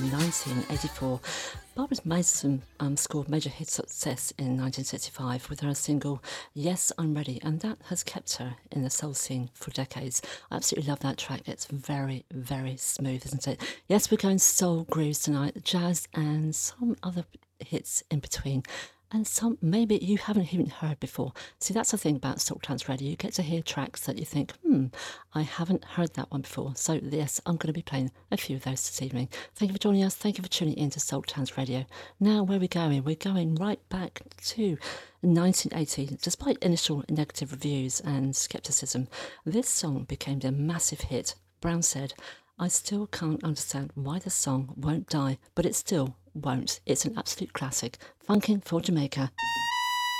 in 1984. Barbara Mason scored major hit success in 1965 with her single Yes, I'm Ready, and that has kept her in the soul scene for decades. I absolutely love that track. It's very, very smooth, isn't it? Yes, we're going soul grooves tonight, jazz and some other hits in between. And some maybe you haven't even heard before. See, that's the thing about Soul Trance Radio. You get to hear tracks that you think, I haven't heard that one before. So, yes, I'm going to be playing a few of those this evening. Thank you for joining us. Thank you for tuning in to Soul Trance Radio. Now, where are we going? We're going right back to 1980. Despite initial negative reviews and skepticism, this song became a massive hit. Brown said, I still can't understand why the song won't die, but it still won't. It's an absolute classic. Funkin' for Jamaica.